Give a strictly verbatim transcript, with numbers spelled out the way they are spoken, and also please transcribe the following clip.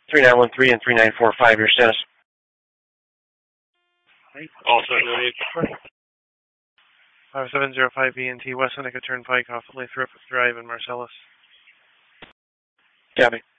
three nine one three and three nine four five, your status. Also, five seven zero five B N T, West Seneca Turnpike off Lathrop Drive in Marcellus. Copy.